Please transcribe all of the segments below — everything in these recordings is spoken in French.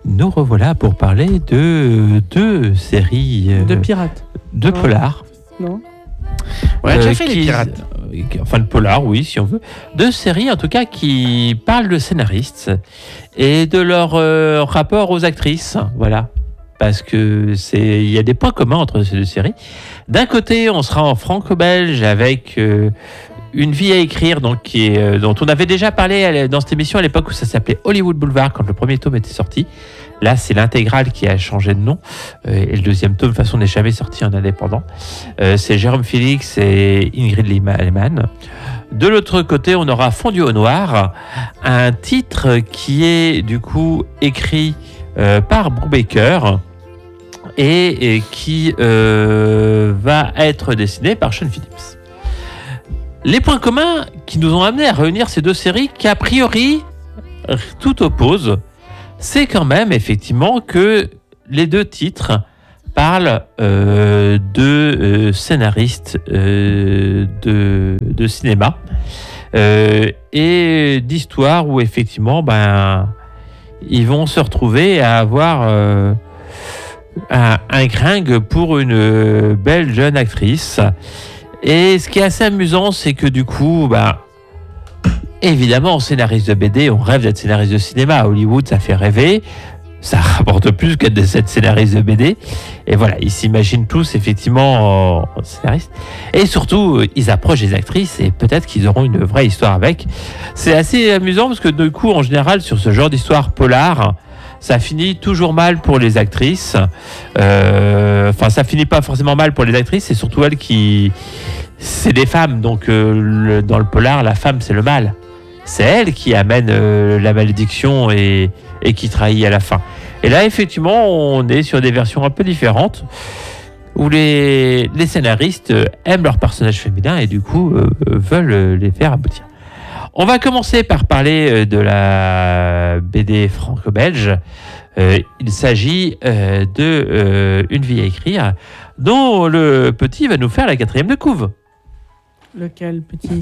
Nous revoilà pour parler de deux séries De pirates. de Non. polar. Non. On a déjà fait les pirates. Enfin, le polar, oui, si on veut. Deux séries, en tout cas, qui parlent de scénaristes et de leur rapport aux actrices. Voilà. Parce que il y a des points communs entre ces deux séries. D'un côté, on sera en franco-belge avec Une vie à écrire, donc, dont on avait déjà parlé dans cette émission à l'époque où ça s'appelait Hollywood Boulevard, quand le premier tome était sorti. Là, c'est l'intégrale qui a changé de nom. Et le deuxième tome, de toute façon, n'est jamais sorti en indépendant. C'est Jérôme Félix et Ingrid Lehmann. De l'autre côté, on aura Fondu au noir, un titre qui est du coup écrit par Brubaker et qui va être dessiné par Sean Phillips. Les points communs qui nous ont amenés à réunir ces deux séries, qu'a priori tout oppose, c'est quand même effectivement que les deux titres parlent de scénaristes de cinéma et d'histoires où effectivement ils vont se retrouver à avoir un gringue pour une belle jeune actrice. Et ce qui est assez amusant, c'est que du coup, évidemment, scénariste de BD, on rêve d'être scénariste de cinéma. À Hollywood, ça fait rêver. Ça rapporte plus que d'être scénariste de BD. Et voilà, ils s'imaginent tous effectivement en scénariste. Et surtout, ils approchent les actrices et peut-être qu'ils auront une vraie histoire avec. C'est assez amusant parce que du coup, en général, sur ce genre d'histoire polar, ça finit toujours mal pour les actrices. Ça finit pas forcément mal pour les actrices, c'est surtout elles qui... C'est des femmes, donc dans le polar, la femme, c'est le mal. C'est elle qui amène la malédiction et qui trahit à la fin. Et là, effectivement, on est sur des versions un peu différentes où les scénaristes aiment leurs personnages féminins et du coup veulent les faire aboutir. On va commencer par parler de la BD franco-belge. Il s'agit de Une vie à écrire, dont le petit va nous faire la 4e de couve. Lequel, petit?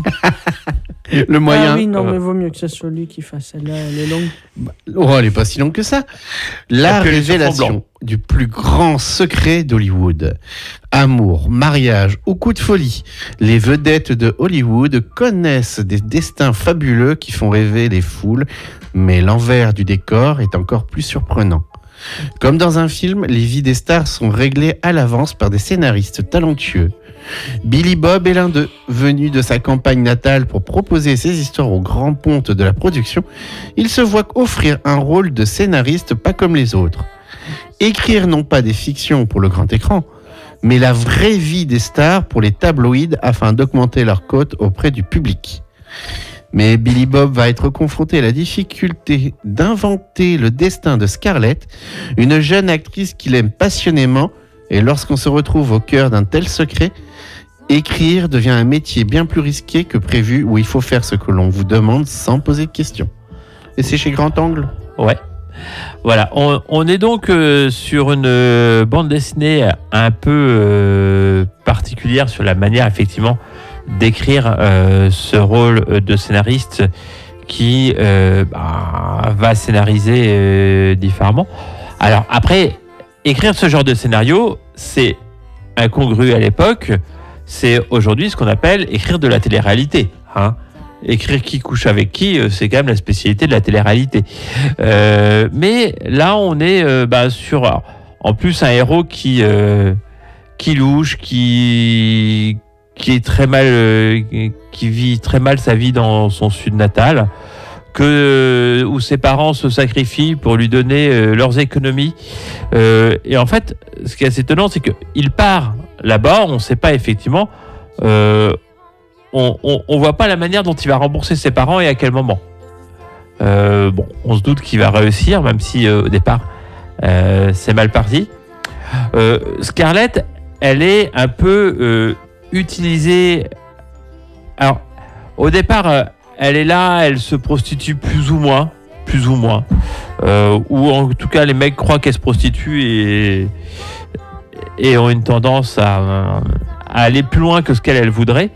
Le moyen. Ah oui, non, mais vaut mieux que ce soit lui qui fasse celle-là. Elle est longue. Oh, elle est pas si longue que ça. La Appelez sur fond révélation blanc. du plus grand secret d'Hollywood. Amour, mariage ou coup de folie. Les vedettes de Hollywood connaissent des destins fabuleux qui font rêver les foules, mais l'envers du décor est encore plus surprenant. Comme dans un film, les vies des stars sont réglées à l'avance par des scénaristes talentueux. Billy Bob est l'un d'eux. Venu de sa campagne natale pour proposer ses histoires au grand ponte de la production, il se voit offrir un rôle de scénariste pas comme les autres. Écrire non pas des fictions pour le grand écran, mais la vraie vie des stars pour les tabloïds afin d'augmenter leur cote auprès du public. Mais Billy Bob va être confronté à la difficulté d'inventer le destin de Scarlett, une jeune actrice qu'il aime passionnément, et lorsqu'on se retrouve au cœur d'un tel secret, écrire devient un métier bien plus risqué que prévu où il faut faire ce que l'on vous demande sans poser de questions. Et c'est chez Grand Angle. Ouais. Voilà, on est donc sur une bande dessinée un peu particulière sur la manière effectivement d'écrire ce rôle de scénariste qui va scénariser différemment. Alors après, écrire ce genre de scénario, c'est incongru à l'époque, c'est aujourd'hui ce qu'on appelle écrire de la télé-réalité. Écrire qui couche avec qui, c'est quand même la spécialité de la télé-réalité. Mais là, on est sur, en plus, un héros qui louche, qui est très mal, qui vit très mal sa vie dans son sud natal, où ses parents se sacrifient pour lui donner leurs économies. Et en fait, ce qui est assez étonnant, c'est qu'il part là-bas, on ne sait pas effectivement... on voit pas la manière dont il va rembourser ses parents et à quel moment. On se doute qu'il va réussir, même si au départ c'est mal parti. Scarlett, elle est un peu utilisée. Alors, au départ, elle est là, elle se prostitue plus ou moins, ou en tout cas les mecs croient qu'elle se prostitue et ont une tendance à aller plus loin que ce qu'elle voudrait.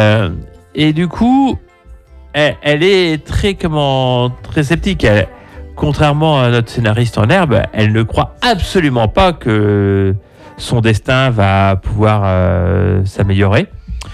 Et du coup, elle est très sceptique. contrairement à notre scénariste en herbe, elle ne croit absolument pas que son destin va pouvoir s'améliorer.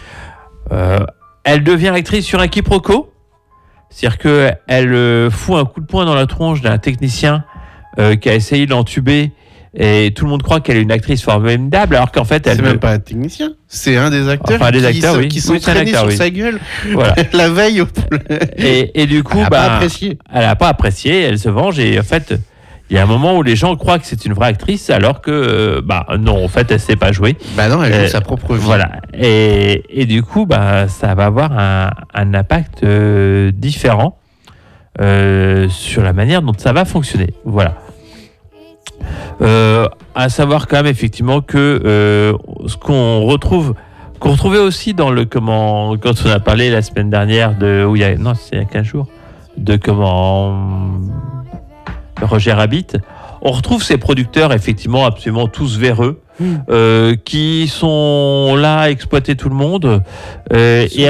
Elle devient actrice sur un quiproquo, c'est-à-dire qu'elle fout un coup de poing dans la tronche d'un technicien qui a essayé de l'entuber, et tout le monde croit qu'elle est une actrice formidable, alors qu'en fait elle... C'est même pas un technicien, c'est un des acteurs qui sont traînés sur sa gueule voilà. la veille. Et du coup, elle n'a pas apprécié, elle se venge, et en fait, il y a un moment où les gens croient que c'est une vraie actrice, alors que, non, en fait, elle ne sait pas jouer. Non, elle joue sa propre vie. Voilà. Et du coup, ça va avoir un impact différent sur la manière dont ça va fonctionner. Voilà. À savoir quand même effectivement que ce qu'on retrouvait aussi dans le quand on a parlé la semaine dernière c'est il y a 15 jours de Roger Rabbit, on retrouve ces producteurs effectivement absolument tous véreux qui sont là à exploiter tout le monde et